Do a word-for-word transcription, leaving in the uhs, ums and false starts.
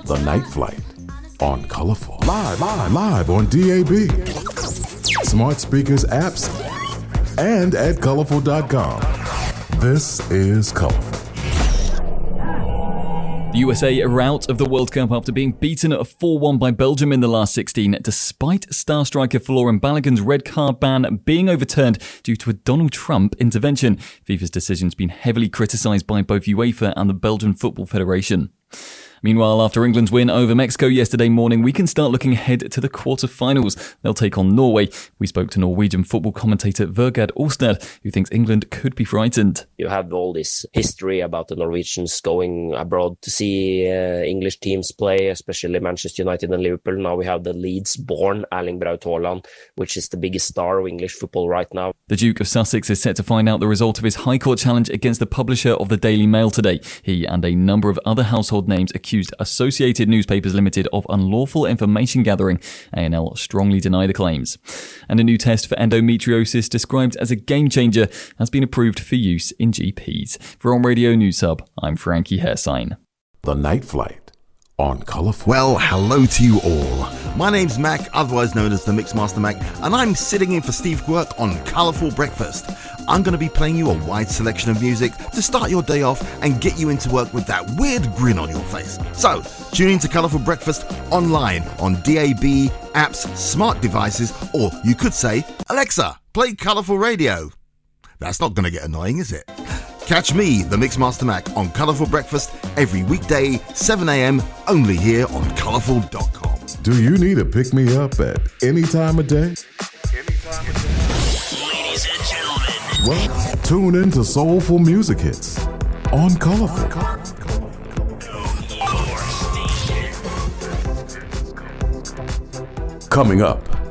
The Night Flight on Colorful. Live, live, live on D A B, smart speakers, apps, and at colorful dot com. This is Colorful. The U S A are out of the World Cup after being beaten four one by Belgium in the last sixteen, despite star striker Folarin Balogun's red card ban being overturned due to a Donald Trump intervention. FIFA's decision's been heavily criticised by both UEFA and the Belgian Football Federation. Meanwhile, after England's win over Mexico yesterday morning, we can start looking ahead to the quarter-finals. They'll take on Norway. We spoke to Norwegian football commentator Vegard Åstad, who thinks England could be frightened. You have all this history about the Norwegians going abroad to see uh, English teams play, especially Manchester United and Liverpool. Now we have the Leeds-born Erling Braut Haaland, which is the biggest star of English football right now. The Duke of Sussex is set to find out the result of his High Court challenge against the publisher of the Daily Mail today. He and a number of other household names accused Associated Newspapers Limited of unlawful information gathering. A N L strongly deny the claims. And a new test for endometriosis described as a game changer has been approved for use in G Ps. For On Radio News Hub, I'm Frankie Hersign. The Night Flight on Colorful. Well, hello to you all. My name's Mac, otherwise known as the Mixmaster Mac, and I'm sitting in for Steve Quirk on Colourful Breakfast. I'm going to be playing you a wide selection of music to start your day off and get you into work with that weird grin on your face. So, tune in to Colourful Breakfast online on D A B, apps, smart devices, or you could say, Alexa, play Colourful Radio. That's not going to get annoying, is it? Catch me, the Mixmaster Mac, on Colourful Breakfast every weekday, seven a.m, only here on colourful dot com. Do you need a pick-me-up at any time of day? Any time of day. Ladies and gentlemen. Well, tune in to Soulful Music Hits on Colorful. Coming up